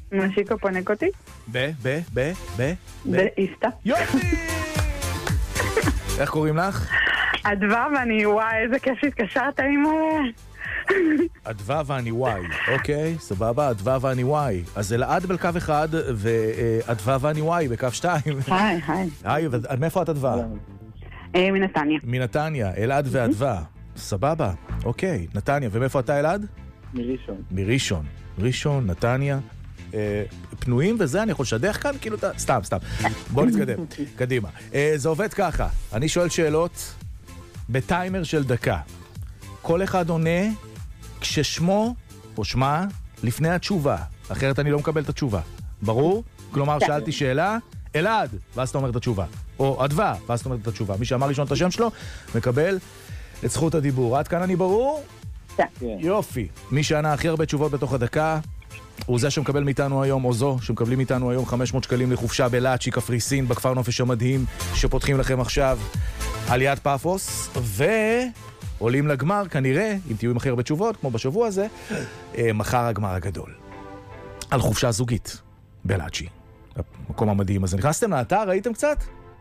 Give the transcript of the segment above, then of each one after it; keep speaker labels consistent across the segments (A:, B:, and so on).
A: משיקו פונק אותי. באיסטה.
B: יופי! איך קוראים לך?
A: אדווה ואני, וואי, איזה כיף שהתקשרת עם...
B: אדווה ואני וואי, אוקיי, סבבה, אדווה ואני וואי. אז אלעד בקו 1 ואדווה ואני וואי בקו 2.
A: היי.
B: היי, מאיפה את אדווה?
A: מנתניה.
B: מנתניה, אלעד ואדווה. סבבה, אוקיי. נתניה, ומאיפה אתה אלעד? מראשון. ראשון, נתניה. פנויים וזה, אני יכול לשדך כאן? כאילו אתה... סתם. בוא נתקדם. קדימה. זה עובד ככה. אני שואל שאלות בטיימר של דקה. כל אחד עונה כששמו או שמה לפני התשובה. אחרת אני לא מקבל את התשובה. ברור? כלומר, שאלתי שאלה, אלעד, ואז אתה אומר את התשובה. או אדווה, ואז אתה אומר את התשובה. מי שאמר ראשון את השם שלו, מקבל את זכות הדיבור. עד כאן אני ברור?
A: כן.
B: יופי. מי שענה הכי הרבה תשובות בתוך הדקה, הוא זה שמקבל מאיתנו היום, או זו שמקבלים מאיתנו היום 500 שקלים לחופשה בלאצ'י, קפריסין, בכפר נופש המדהים, שפותחים לכם עכשיו על יד פאפוס, ועולים לגמר, כנראה, אם תהיו עם הכי הרבה תשובות, כמו בשבוע הזה, מחר הגמר הגדול. על חופשה זוגית בלאצ'י, המקום המדהים הזה. נכנסתם לאתר, ראיתם קצת?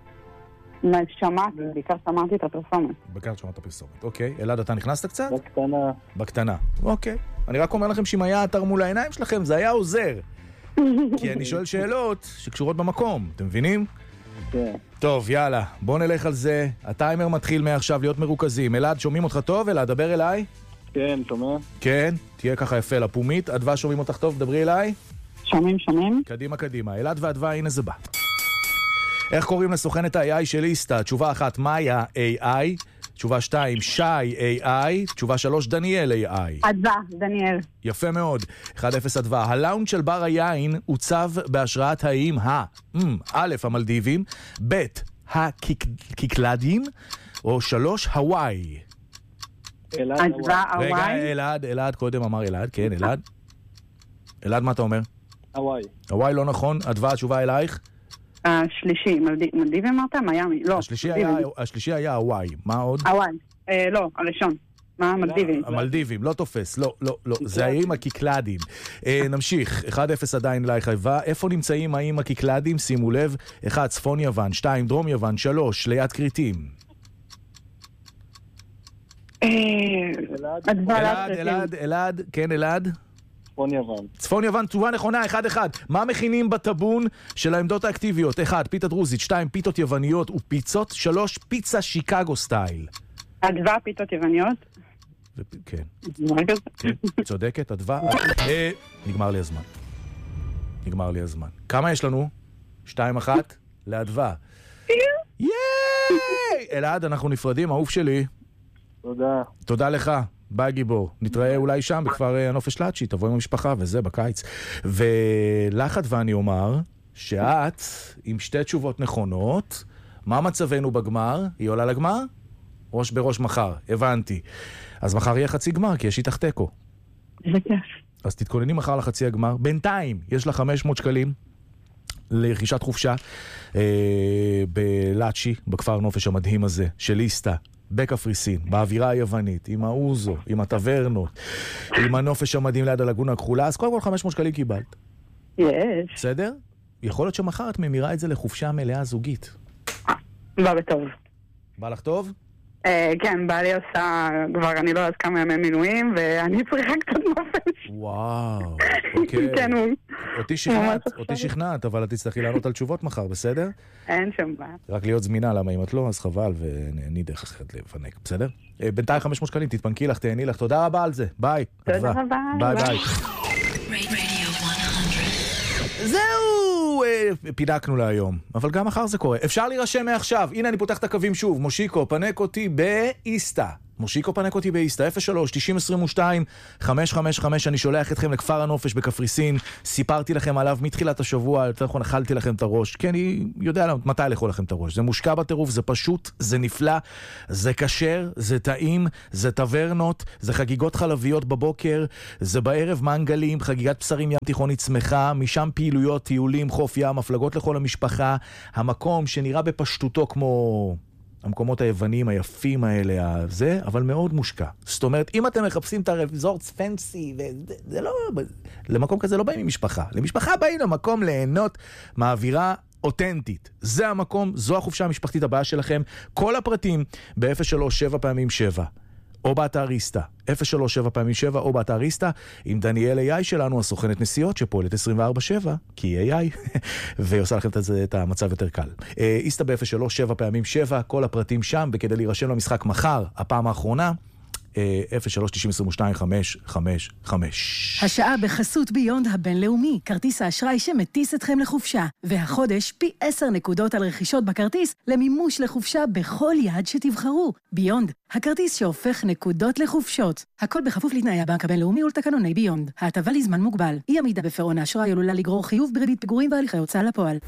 A: שמעתי, בעיקר שמעתי את הפרסומת.
B: בעיקר שמעת את הפרסומת, אוקיי. אלעד, אתה נכנסת קצת?
C: בקטנה.
B: אוקיי. אני רק אומר לכם שאם היה אתר מול העיניים שלכם, זה היה עוזר. כי אני שואל שאלות שקשורות במקום, אתם מבינים?
C: כן.
B: טוב, יאללה, בוא נלך על זה. הטיימר מתחיל מעכשיו להיות מרוכזים. אלעד, שומעים אותך טוב? אלעד, דבר אליי.
C: כן, שומע?
B: כן, תהיה ככה יפה לפומית. אדווה, שומעים אותך טוב? דברי אליי.
A: שומעים.
B: קדימה. אלעד ואדווה, הנה זה בא. איך קוראים לסוכנת ה-AI של איסטה? תשובה 1, מאיה AI. תשובה 2, שי AI. תשובה 3, דניאל AI.
A: אדווה, דניאל.
B: יפה מאוד. 1-0 אדווה. הלאונג' של בר היין עוצב בהשראת האיים א', המלדיבים, ב', הקיקלדים, או 3, הוואי.
A: אדווה, הוואי.
B: רגע, אלעד קודם אמר אלעד, כן, אלעד. אלעד, מה אתה אומר?
C: הוואי.
B: הוואי לא נכון, אדווה, התשובה אלייך.
A: השלישי, מלדיב אמרת? מיאמי, לא.
B: השלישי היה הוואי, מה עוד?
A: הוואי, לא, הראשון. מה המלדיבים?
B: המלדיבים, לא תופס, לא, זה האיים הקיקלדים. נמשיך, 1-0 עדיין אלייך אדווה. איפה נמצאים האיים הקיקלדים? שימו לב, 1, צפון יוון, 2, דרום יוון, 3, ליד כריתים. אלעד, כן, אלעד. צפון יוון, תשובה נכונה, 1-1. מה מכינים בטבון של העמדות האקטיביות? 1, פיתה דרוזית, 2, פיתות יווניות ופיצות, 3, פיצה שיקגו סטייל.
A: אדווה, פיתות יווניות.
B: כן, צודקת, אדווה. נגמר לי הזמן. כמה יש לנו? 2-1 לאדווה. ייי! אלעד, אנחנו נפרדים, אהוב שלי. תודה לך. ביי גיבור, נתראה אולי שם בכפר הנופש לאצ'י, תבוא עם המשפחה וזה בקיץ. ולחת ואני אומר שאת עם 2 תשובות נכונות, מה מצבנו בגמר? היא עולה לגמר? ראש בראש מחר, הבנתי. אז מחר יהיה חצי גמר, כי יש איתך טקו.
A: זה כיף.
B: אז תתכונני מחר לחצי הגמר. בינתיים יש לה 500 שקלים לרכישת חופשה בלאצ'י, בכפר נופש המדהים הזה של איסטה. בקפריסין, באווירה היוונית, עם האוזו, עם הטברנות, עם הנופש המדהים ליד הלגונה הכחולה, אז קודם כל 500 שקלים קיבלת.
A: יש.
B: בסדר? יכול להיות שמחר את ממירה את זה לחופשה מלאה זוגית.
A: בא בטוב.
B: בא לך טוב?
A: כן, בעלי עושה כבר אני לא יודעת כמה ימי מילואים, ואני צריכה קצת נופש.
B: וואו, אוקיי.
A: כן,
B: אותי שכנעת, אבל את תצטרכי לענות על תשובות מחר, בסדר?
A: אין שם בעיה.
B: רק להיות זמינה, למה אם את לא, אז חבל, ואני דרך אחרת לפנק, בסדר? בינתיים 500 שקלים, תתפנקי לך, תהני לך, תודה רבה על זה, ביי.
A: תודה רבה.
B: ביי. זהו, פידקנו להיום, אבל גם מחר זה קורה. אפשר להירשם מעכשיו, הנה אני פותח את הקווים שוב, מושיקו, פנק אותי באיסטה. מושיקו פנק אותי באיסטה, 03-9022-555, אני שולח אתכם לכפר הנופש בקפריסין, סיפרתי לכם עליו מתחילת השבוע, יותר נכון אכלתי לכם את הראש, כי אני יודע מתי לאכול לכם את הראש, זה מושקע בטירוף, זה פשוט, זה נפלא, זה כשר, זה טעים, זה טברנות, זה חגיגות חלביות בבוקר, זה בערב מנגלים, חגיגת בשרים ים תיכונית צמחה, משם פעילויות, טיולים, חוף ים, הפלגות לכל המשפחה, המקום שנראה בפשטותו כמו המקומות היווניים היפים האלה, אבל מאוד מושקע. זאת אומרת, אם אתם מחפשים את הרזורטס פנסי, זה לא, למקום כזה לא באים עם משפחה. למשפחה באים למקום ליהנות מהאווירה אותנטית. זה המקום, זו החופשה המשפחתית הבאה שלכם. כל הפרטים ב-037x7. או באתר ריסטה, 037x7 או באתר ריסטה, עם דניאל AI שלנו, הסוכנת נסיעות שפועלת 24/7, כי היא AI, ועושה לכם את המצב יותר קל. ריסטה ב-037x7, כל הפרטים שם, וכדי להירשם למשחק מחר, הפעם האחרונה, 03-90-22-555.
D: השעה בחסות ביונד הבינלאומי, כרטיס האשראי שמטיס אתכם לחופשה, והחודש פי 10 נקודות על רכישות בכרטיס למימוש לחופשה בכל יעד שתבחרו. ביונד, הכרטיס שהופך נקודות לחופשות. הכל בכפוף לתנאי הבנק הבינלאומי ולתקנוני ביונד. ההטבה לזמן מוגבל. אי עמידה בפירעון האשראי עלולה לגרור חיוב בריבית פיגורים והליכי הוצאה לפועל.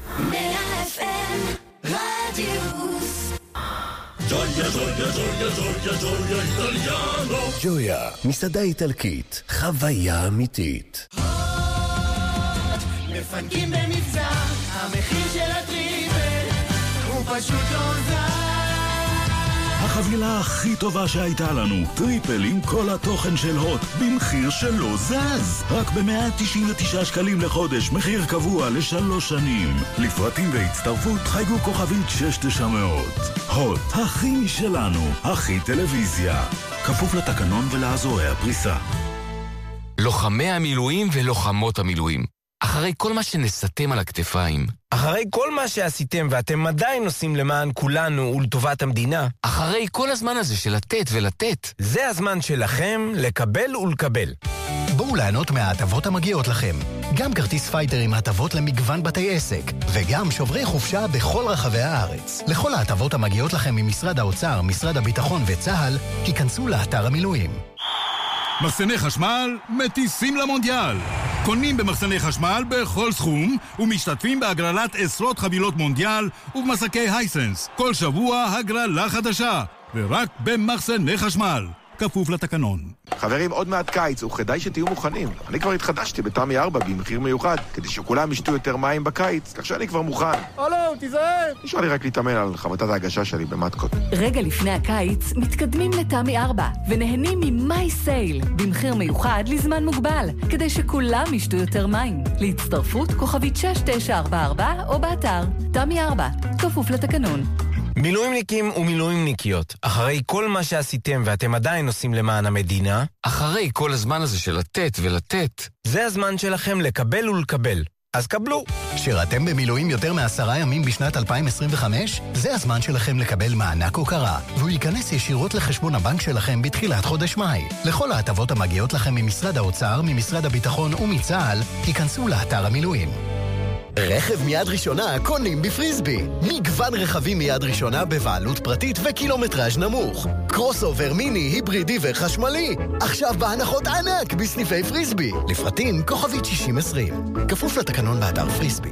E: ג'ויה, מסעדה איטלקית, חוויה אמיתית.
F: מפנקים במבצע, המחיר של הטריפל הוא פשוט לא זז.
G: החבילה הכי טובה שהייתה לנו, טריפל עם כל התוכן של הוט, במחיר שלא זז. רק ב-199 שקלים לחודש, מחיר קבוע ל3 שנים. לפרטים והצטרפות חייגו כוכבית 6900. הוט, הכי משלנו, הכי טלוויזיה. כפוף לתקנון ולאזורי הפריסה.
H: לוחמי המילואים ולוחמות המילואים. אחרי כל מה שנסתם על הכתפיים,
I: אחרי כל מה שעשיתם ואתם עדיין עושים למען כולנו ולטובת המדינה,
H: אחרי כל הזמן הזה של לתת ולתת,
I: זה הזמן שלכם לקבל ולקבל.
E: בואו ליהנות מההטבות המגיעות לכם. גם כרטיס פייטר עם הטבות למגוון בתי עסק, וגם שוברי חופשה בכל רחבי הארץ. לכל ההטבות המגיעות לכם ממשרד האוצר, משרד הביטחון וצה"ל, היכנסו לאתר המילואים.
G: מחסני חשמל מטיסים למונדיאל. קונים במחסני חשמל בכל סכום ומשתתפים בהגרלת עשרות חבילות מונדיאל ובמסקי הייסנס. כל שבוע הגרלה חדשה, ורק במחסני חשמל. כפוף לתקנון.
J: חברים, עוד מעט קיץ, וכדאי שתהיו מוכנים. אני כבר התחדשתי בתמי 4 במחיר מיוחד, כדי שכולם ישתו יותר מים בקיץ, כך שאני כבר מוכן.
F: הלו, תיזהר!
J: נשאר לי רק להתאמן על חבטת ההגשה שלי במתקות.
K: רגע לפני הקיץ, מתקדמים לתמי 4, ונהנים ממאי סייל, במחיר מיוחד לזמן מוגבל, כדי שכולם ישתו יותר מים. להצטרפות, כוכבית 6944 או באתר. תמי 4, כפוף לתקנון.
I: מילואימניקים ומילואימניקיות, אחרי כל מה שעשיתם ואתם עדיין עושים למען המדינה,
H: אחרי כל הזמן הזה של לתת ולתת,
I: זה הזמן שלכם לקבל ולקבל. אז קבלו.
E: שירתם במילואים יותר מ10 ימים בשנת 2025? זה הזמן שלכם לקבל מענק הוקרה, והוא ייכנס ישירות לחשבון הבנק שלכם בתחילת חודש מאי. לכל ההטבות המגיעות לכם ממשרד האוצר, ממשרד הביטחון ומצה"ל, היכנסו לאתר המילואים. רכב מיד ראשונה קונים בפריסבי. מגוון רכבים מיד ראשונה בבעלות פרטית וקילומטראז' נמוך. קרוס אובר מיני, היברידי וחשמלי. עכשיו בהנחות ענק בסניפי פריסבי. לפרטים כוכבית 6020. כפוף לתקנון באתר פריסבי.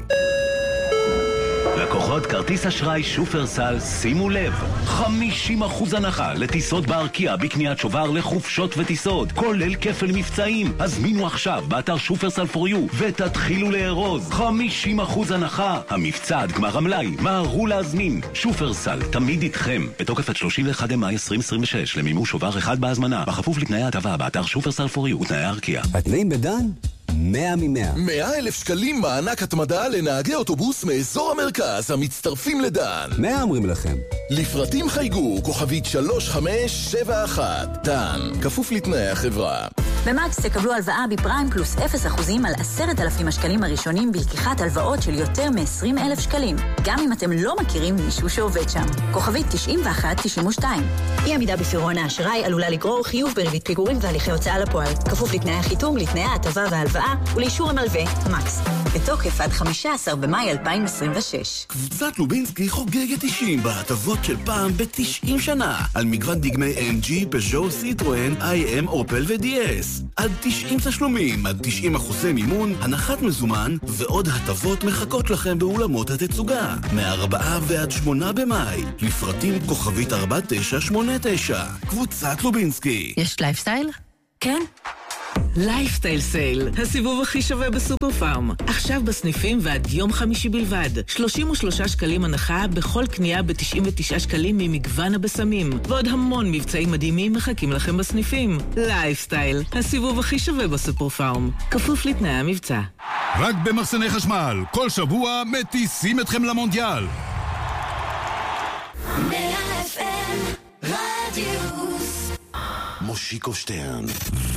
L: לקוחות כרטיס אשראי שופרסל, שימו לב, 50% הנחה לטיסות בארקיע בקניית שובר לחופשות וטיסות, כולל כפל מבצעים. הזמינו עכשיו באתר שופרסל פור יו ותתחילו לארוז. 50% הנחה, המבצע עד גמר המלאי, מהרו להזמין. שופרסל, תמיד איתכם. בתוקף עד 31 במאי 2026, למימוש שובר אחד בהזמנה, בכפוף לתנאי ההטבה באתר שופרסל פור יו ותנאי ארקיע.
M: התנאים בדן? 100 מ-100.
N: 100,000 שקלים מענק התמדה לנהגי אוטובוס מאזור המרכז המצטרפים לדן.
M: 100 אומרים לכם.
N: לפרטים חייגו כוכבית 3571. דן, כפוף לתנאי החברה.
O: במקס תקבלו הלוואה בפריים פלוס 0% על 10,000 השקלים הראשונים בלקיחת הלוואות של יותר מ-20,000 שקלים. גם אם אתם לא מכירים מישהו שעובד שם. כוכבית 9192. אי עמידה בפירעון האשראי עלולה לגרור חיוב בריבית פיגורים והליכי הוצאה לפועל. כפוף לתנאי החיתום, לתנאי ההטבה וההלוואה ולאישור המלווה. מקס. בתוקף עד 15 במאי 2026.
N: קבוצת לובינסקי חוגגת 90 בהטבות של פעם ב-90 שנה. על מגוון דגמי MG, פז'ו, סיטרואן, IM, אופל ו-DS. עד 90 תשלומים, עד 90% מימון, הנחת מזומן ועוד הטבות מחכות לכם באולמות התצוגה. מ-4 ועד 8 במאי. לפרטים כוכבית 4989. קבוצת לובינסקי.
O: יש לייפסטייל? כן.
P: לייפסטייל סייל, הסיבוב הכי שווה בסופר פארם. עכשיו בסניפים ועד יום חמישי בלבד. 33 שקלים הנחה בכל קנייה ב-99 שקלים ממגוון הבשמים. ועוד המון מבצעים מדהימים מחכים לכם בסניפים. לייפסטייל, הסיבוב הכי שווה בסופר פארם. כפוף לתנאי המבצע.
Q: רק במחסני חשמל, כל שבוע מטיסים אתכם למונדיאל.
F: 100 FM רדיוס
L: מושיקו שטרן